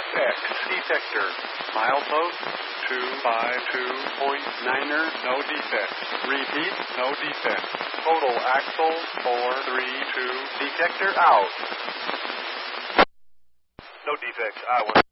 X detector. Milepost 252.9er, no defects. Repeat, no defects. Total axle 432. Detector out. No defects, I-1.